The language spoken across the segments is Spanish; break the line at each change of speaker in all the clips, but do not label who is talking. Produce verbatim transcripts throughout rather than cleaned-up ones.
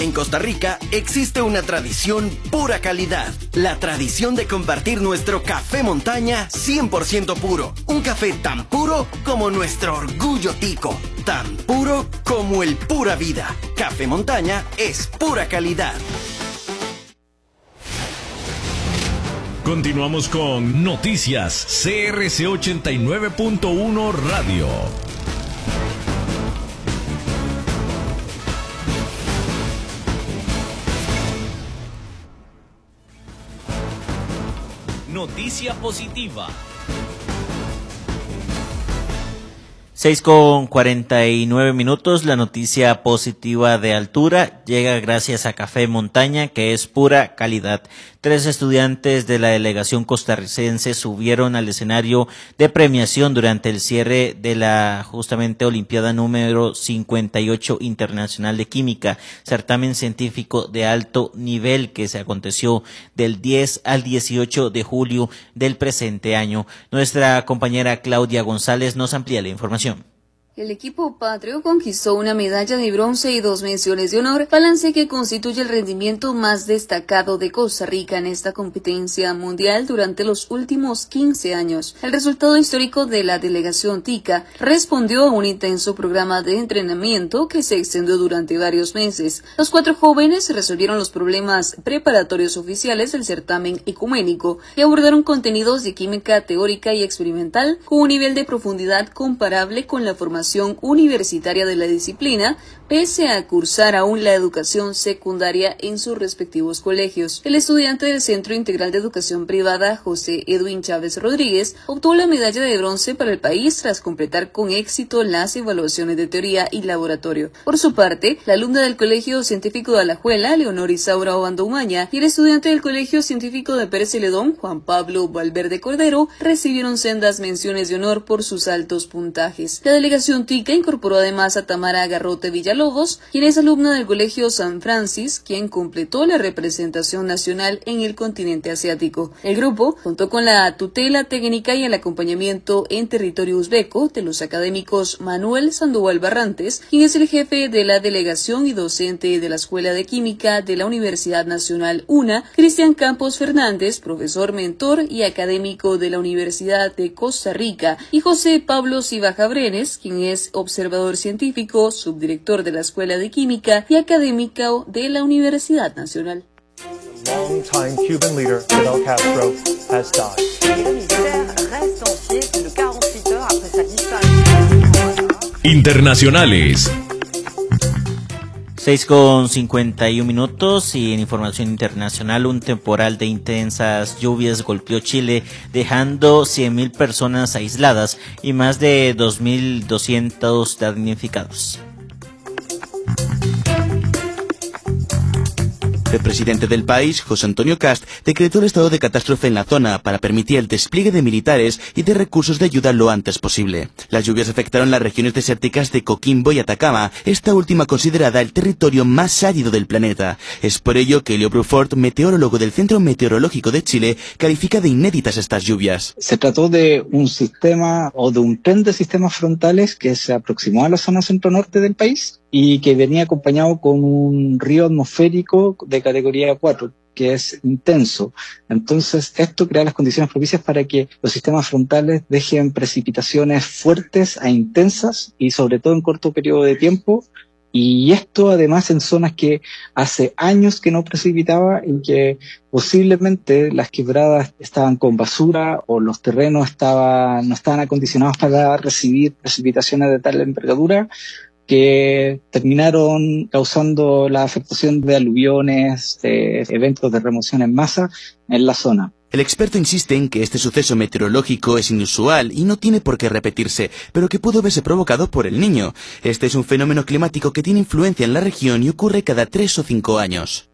En Costa Rica existe una tradición pura calidad. La tradición de compartir nuestro café montaña cien por ciento puro. Un café tan puro como nuestro orgullo tico. Tan puro como el pura vida. Café montaña es pura calidad.
Continuamos con Noticias C R C ochenta y nueve punto uno Radio. Noticia positiva.
seis con cuarenta y nueve minutos, la noticia positiva de altura llega gracias a Café Montaña, que es pura calidad. Tres estudiantes de la delegación costarricense subieron al escenario de premiación durante el cierre de la justamente Olimpiada número cincuenta y ocho Internacional de Química, certamen científico de alto nivel que se aconteció del diez al dieciocho de julio del presente año. Nuestra compañera Claudia González nos amplía la información.
El equipo patrio conquistó una medalla de bronce y dos menciones de honor, balance que constituye el rendimiento más destacado de Costa Rica en esta competencia mundial durante los últimos quince años. El resultado histórico de la delegación tica respondió a un intenso programa de entrenamiento que se extendió durante varios meses. Los cuatro jóvenes resolvieron los problemas preparatorios oficiales del certamen ecuménico y abordaron contenidos de química teórica y experimental con un nivel de profundidad comparable con la formación universitaria de la disciplina, pese a cursar aún la educación secundaria en sus respectivos colegios. El estudiante del Centro Integral de Educación Privada, José Edwin Chávez Rodríguez, obtuvo la medalla de bronce para el país tras completar con éxito las evaluaciones de teoría y laboratorio. Por su parte, la alumna del Colegio Científico de Alajuela, Leonor Isaura Obando Umaña, y el estudiante del Colegio Científico de Pérez Celedón, Juan Pablo Valverde Cordero, recibieron sendas menciones de honor por sus altos puntajes. La delegación tica incorporó además a Tamara Garrote Villalobos, quien es alumna del Colegio San Francis, quien completó la representación nacional en el continente asiático. El grupo contó con la tutela técnica y el acompañamiento en territorio uzbeco de los académicos Manuel Sandoval Barrantes, quien es el jefe de la delegación y docente de la Escuela de Química de la Universidad Nacional UNA, Cristian Campos Fernández, profesor mentor y académico de la Universidad de Costa Rica, y José Pablo Cibaja Brenes, quien es observador científico, subdirector de la Escuela de Química y académico de la Universidad Nacional.
Long-time Cuban leader Fidel Castro has died.
Internacionales.
seis con cincuenta y un minutos y en información internacional, un temporal de intensas lluvias golpeó Chile, dejando cien mil personas aisladas y más de dos mil doscientos damnificados.
El presidente del país, José Antonio Kast, decretó el estado de catástrofe en la zona para permitir el despliegue de militares y de recursos de ayuda lo antes posible. Las lluvias afectaron las regiones desérticas de Coquimbo y Atacama, esta última considerada el territorio más árido del planeta. Es por ello que Leo Bruford, meteorólogo del Centro Meteorológico de Chile, califica de inéditas estas lluvias.
Se trató de un sistema o de un tren de sistemas frontales que se aproximó a la zona centro-norte del país y que venía acompañado con un río atmosférico de categoría cuatro, que es intenso. Entonces, esto crea las condiciones propicias para que los sistemas frontales dejen precipitaciones fuertes e intensas y sobre todo en corto periodo de tiempo. Y esto además en zonas que hace años que no precipitaba y que posiblemente las quebradas estaban con basura o los terrenos estaban, no estaban acondicionados para recibir precipitaciones de tal envergadura, que terminaron causando la afectación de aluviones, de eventos de remoción en masa en la zona.
El experto insiste en que este suceso meteorológico es inusual y no tiene por qué repetirse, pero que pudo verse provocado por el Niño. Este es un fenómeno climático que tiene influencia en la región y ocurre cada tres o cinco años.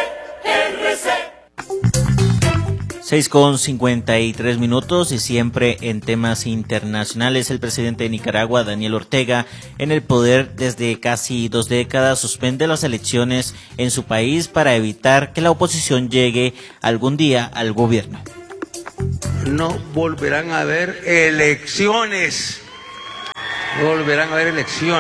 seis con cincuenta y tres minutos y siempre en temas internacionales, el presidente de Nicaragua, Daniel Ortega, en el poder desde casi dos décadas, suspende las elecciones en su país para evitar que la oposición llegue algún día al gobierno.
No volverán a haber elecciones, no volverán a haber elecciones.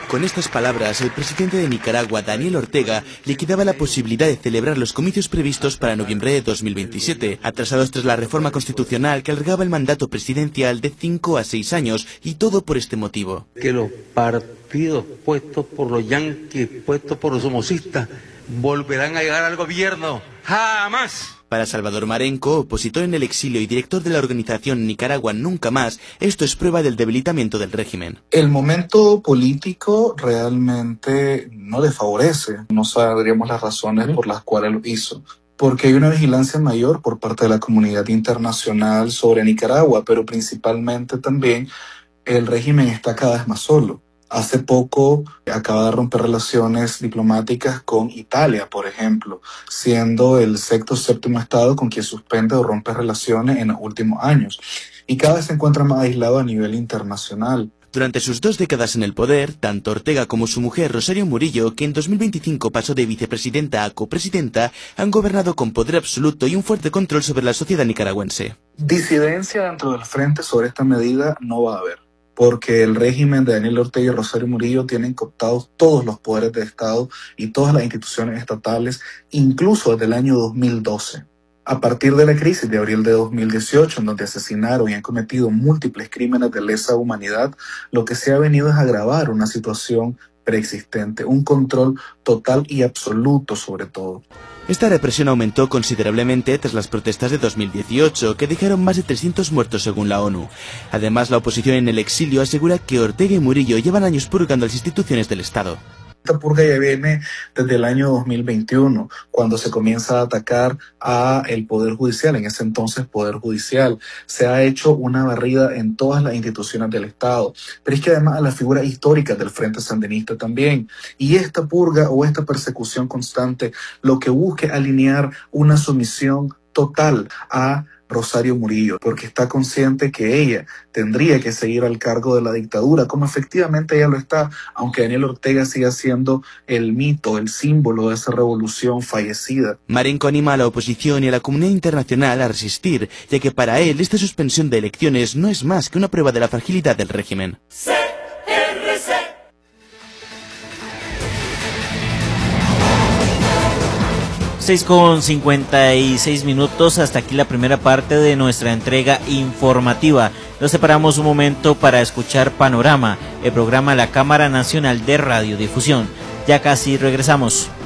Con estas palabras, el presidente de Nicaragua, Daniel Ortega, liquidaba la posibilidad de celebrar los comicios previstos para noviembre de dos mil veintisiete, atrasados tras la reforma constitucional que alargaba el mandato presidencial de cinco a seis años, y todo por este motivo.
Que los partidos puestos por los yanquis, puestos por los somocistas, volverán a llegar al gobierno. ¡Jamás!
Para Salvador Marenco, opositor en el exilio y director de la organización Nicaragua Nunca Más, esto es prueba del debilitamiento del régimen.
El momento político realmente no le favorece. No sabríamos las razones por las cuales lo hizo. Porque hay una vigilancia mayor por parte de la comunidad internacional sobre Nicaragua, pero principalmente también el régimen está cada vez más solo. Hace poco acaba de romper relaciones diplomáticas con Italia, por ejemplo, siendo el sexto o séptimo estado con quien suspende o rompe relaciones en los últimos años. Y cada vez se encuentra más aislado a nivel internacional.
Durante sus dos décadas en el poder, tanto Ortega como su mujer Rosario Murillo, que en dos mil veinticinco pasó de vicepresidenta a copresidenta, han gobernado con poder absoluto y un fuerte control sobre la sociedad nicaragüense.
Disidencia dentro del frente sobre esta medida no va a haber, porque el régimen de Daniel Ortega y Rosario Murillo tienen cooptados todos los poderes de Estado y todas las instituciones estatales, incluso desde el año dos mil doce. A partir de la crisis de abril de dos mil dieciocho, en donde asesinaron y han cometido múltiples crímenes de lesa humanidad, lo que se ha venido es agravar una situación preexistente, un control total y absoluto sobre todo.
Esta represión aumentó considerablemente tras las protestas de dos mil dieciocho, que dejaron más de trescientos muertos según la ONU. Además, la oposición en el exilio asegura que Ortega y Murillo llevan años purgando las instituciones del Estado.
Esta purga ya viene desde el año dos mil veintiuno, cuando se comienza a atacar a el Poder Judicial, en ese entonces Poder Judicial. Se ha hecho una barrida en todas las instituciones del Estado, pero es que además a las figuras históricas del Frente Sandinista también. Y esta purga o esta persecución constante lo que busca es alinear una sumisión total a Rosario Murillo, porque está consciente que ella tendría que seguir al cargo de la dictadura, como efectivamente ella lo está, aunque Daniel Ortega siga siendo el mito, el símbolo de esa revolución fallecida.
Marenco anima a la oposición y a la comunidad internacional a resistir, ya que para él esta suspensión de elecciones no es más que una prueba de la fragilidad del régimen.
seis con cincuenta y seis minutos, hasta aquí la primera parte de nuestra entrega informativa. Nos separamos un momento para escuchar Panorama, el programa de la Cámara Nacional de Radiodifusión. Ya casi regresamos.